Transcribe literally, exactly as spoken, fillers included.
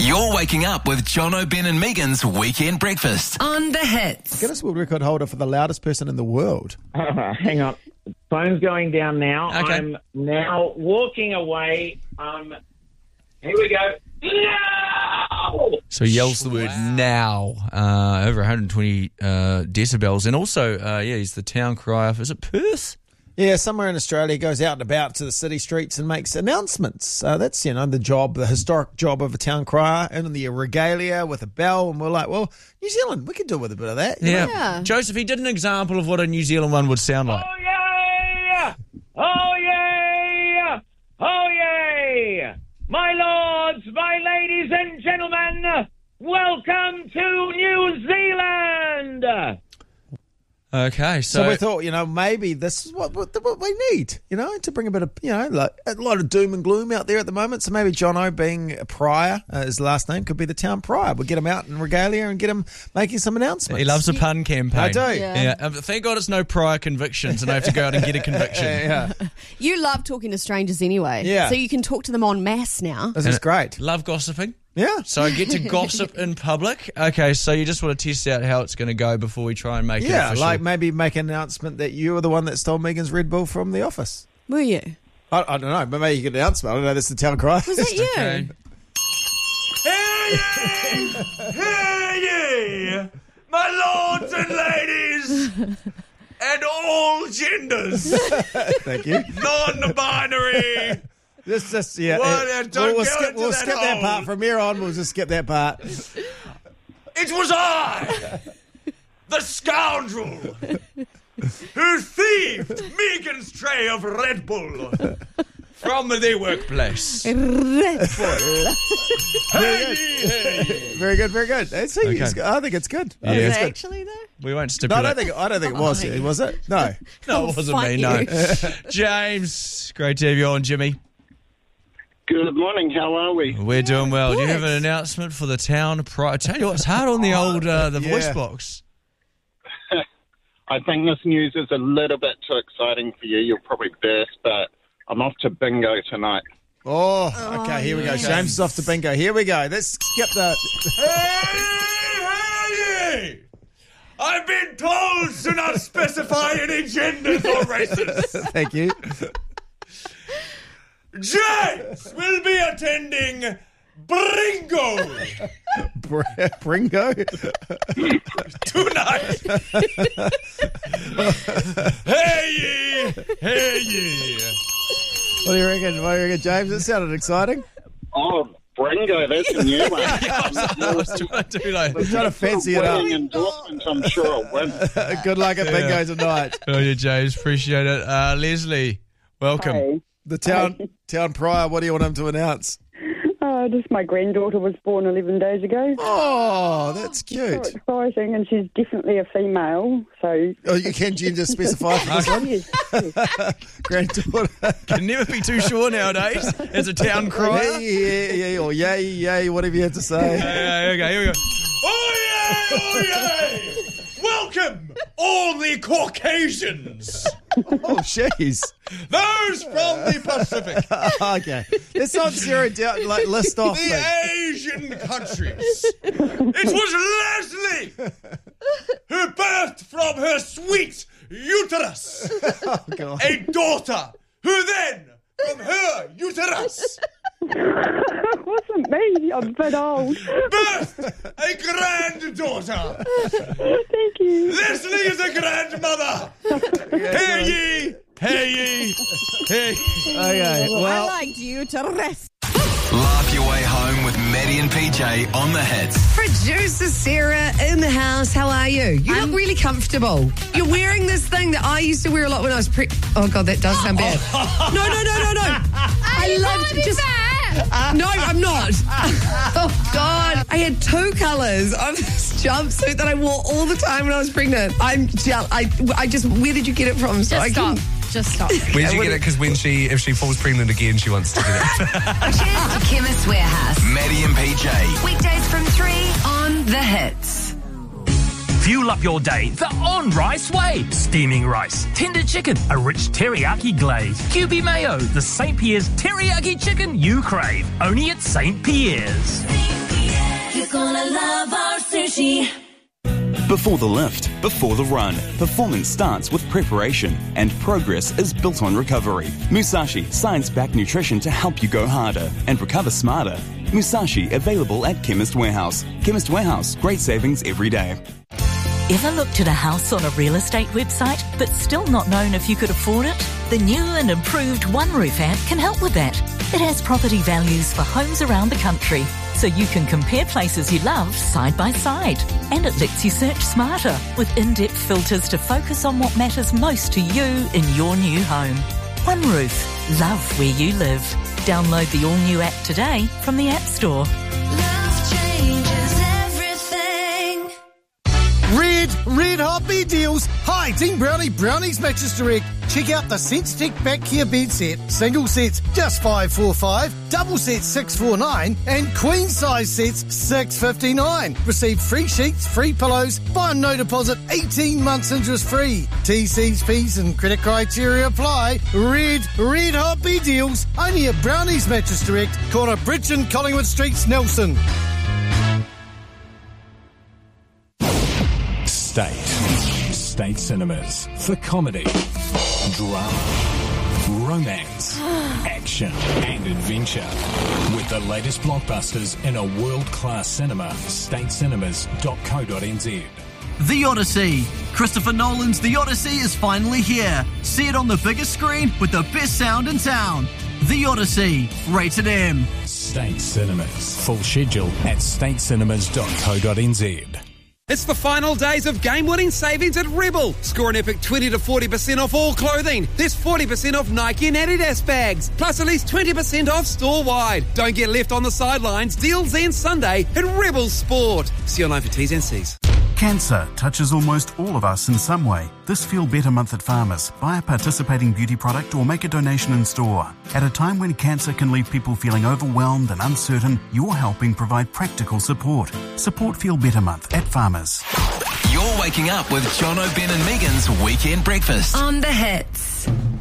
You're waking up with Jono, Ben and Megan's Weekend Breakfast. On the Hits. Guinness World Record holder for the loudest person in the world. Uh, hang on. Phone's going down now. Okay. I'm now walking away. Um, here we go. No! So he yells the word now, uh, over one hundred twenty uh, decibels. And also, uh, yeah, he's the town crier. Is it Perth? Yeah, somewhere in Australia, goes out and about to the city streets and makes announcements. Uh, that's, you know, the job, the historic job of a town crier, and the regalia with a bell. And we're like, well, New Zealand, we could do with a bit of that. Yeah. Yeah. Joseph, he did an example of what a New Zealand one would sound like. Oh, yeah! Oh, yeah! Oh, yeah! My lords, my ladies and gentlemen, welcome to New Zealand! Okay, so... So we thought, you know, maybe this is what, what what we need, you know, to bring a bit of, you know, like a lot of doom and gloom out there at the moment. So maybe Jono, being a prior, uh, his last name could be the town prior. We'll get him out in regalia and get him making some announcements. He loves a pun campaign. I do. Yeah. Yeah. Um, thank God it's no prior convictions and I have to go out and get a conviction. Yeah, You love talking to strangers anyway. Yeah. So you can talk to them en masse now. this is great. Love gossiping. Yeah. So I get to gossip in public. Okay, so you just want to test out how it's going to go before we try and make it Yeah, official. like maybe make an announcement that you were the one that stole Megan's Red Bull from the office. Were you? I, I don't know, but maybe you could announce it. I don't know, this is the town crier. Was that you? Okay. Hear ye! Hear ye! My lords and ladies! And all genders! Thank you. Non-binary! This just, yeah. Well, it- uh, don't we'll we'll go skip, into we'll that skip that hole. part from here on. We'll just skip that part. It was I! The scoundrel! Who thieved Megan's tray of Red Bull! From the workplace. Red Bull. Hey, hey! Very good, very good. It's, Okay. it's, I think it's good. I Yeah. think Is it's it good. actually though? We won't No, I stipulate. don't think. I don't think it was. Oh, Was it? No. No, it wasn't fight me, no. you. James, great to have you on, Jimmy. Good morning, how are we? We're doing well. Do you have good. an announcement for the town prior? I tell you what, it's hard on the old uh, the voice Yeah. box. I think this news is a little bit too exciting for you. You'll probably burst, but I'm off to bingo tonight. Oh, okay. Here we go. yes. James is off to bingo. Here we go. Let's skip the. Hey, hey! I've been told to not specify any genders or races. Thank you. James will be attending Bringo Br- Bringo. tonight. Hey, ye! Hey, ye! What do you reckon? What do you reckon, James? It sounded exciting. Oh, Bringo, that's a new one. I was trying to do like, I'm trying to fancy it up. Winning endorsement, I'm sure I'll win. Good luck at bingo tonight. oh yeah, James, appreciate it. Uh, Leslie, welcome. Hey. The town town prior. What do you want him to announce? Oh, just my granddaughter was born eleven days ago. Oh, that's So cute. exciting, and she's definitely a female. So, Oh, you can gender specify for this one, yes, yes. granddaughter. Can never be too sure nowadays. As a town crier. Yeah, yeah, yeah, or yay, yay, whatever you have to say. Yeah, okay, here we go. Oh, yay! Oh, yay! Welcome, all the Caucasians. Oh, jeez. Those from the Pacific. Okay, let's not zero down. Like list off. The Like, Asian countries. It was Leslie who birthed from her sweet uterus oh God. a daughter who then, from her uterus, It wasn't me. I'm a bit old. birthed a granddaughter. Thank you. Leslie is a grandmother. Hear ye, hear ye, hear ye. Okay, I well, liked you to rest. Laugh your way home with Maddie and P J on the Hits. Producer Sarah in the house. How are you? You look really comfortable. You're wearing this thing that I used to wear a lot when I was pre. Oh God, that does sound bad. No, no, no, no, no. I loved just. No, I'm not. Oh God, I had two colours of this jumpsuit that I wore all the time when I was pregnant. I'm. Jeal- I. I just. Where did you get it from? So Just I stop. can- Just stop. Where did you get it? Because when she, if she falls pregnant again, she wants to get it. Cheers to Chemist Warehouse. Maddie and P J. Weekdays from three on the Hits. Fuel up your day the on-rice way. Steaming rice, tender chicken, a rich teriyaki glaze, Q B mayo, the Saint Pierre's teriyaki chicken you crave. Only at Saint Pierre's. gonna love our sushi. Before the lift, before the run, performance starts with preparation, and progress is built on recovery. Musashi, science-backed nutrition to help you go harder and recover smarter. Musashi, available at Chemist Warehouse. Chemist Warehouse, great savings every day. Ever looked at a house on a real estate website but still not known if you could afford it? The new and improved One Roof app can help with that. It has property values for homes around the country, so you can compare places you love side by side. And it lets you search smarter with in-depth filters to focus on what matters most to you in your new home. One Roof. Love where you live. Download the all-new app today from the App Store. Love changes everything. Red, red hot bed deals. Hi, Team Brownie, Brownie's Mattress Direct. Check out the SenseTech Back Care bed set. Single sets just five forty-five, double sets six forty-nine, and queen size sets six fifty-nine. Receive free sheets, free pillows, buy on no deposit, eighteen months interest free. T Cs, Ps and credit criteria apply. Red, red hot bed deals. Only at Brownie's Mattress Direct, corner Bridge and Collingwood Streets, Nelson. State. State Cinemas. For comedy, drama, romance, action and adventure. With the latest blockbusters in a world-class cinema. state cinemas dot co dot n z. The Odyssey. Christopher Nolan's The Odyssey is finally here. See it on the biggest screen with the best sound in town. The Odyssey. Rated M. State Cinemas. Full schedule at state cinemas dot co dot n z. It's the final days of game-winning savings at Rebel. Score an epic twenty to forty percent off all clothing. There's forty percent off Nike and Adidas bags, plus at least twenty percent off store-wide. Don't get left on the sidelines. Deals end Sunday at Rebel Sport. See online for T's and C's. Cancer touches almost all of us in some way. This Feel Better Month at Farmers. Buy a participating beauty product or make a donation in store. At a time when cancer can leave people feeling overwhelmed and uncertain, you're helping provide practical support. Support Feel Better Month at Farmers. You're waking up with Jono, Ben and Megan's Weekend Breakfast. On the Hits.